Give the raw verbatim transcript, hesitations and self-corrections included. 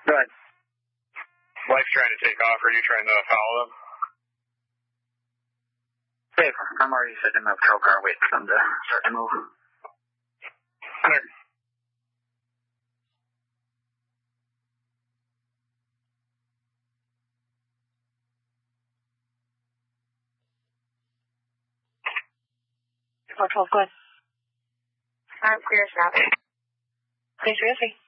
Good. Wife's trying to take off. Are you trying to follow them? Dave, I'm already sitting in the patrol car waiting for them to start to move. Clear. four twelve, go ahead. I'm clear, stop. Clear three oh three.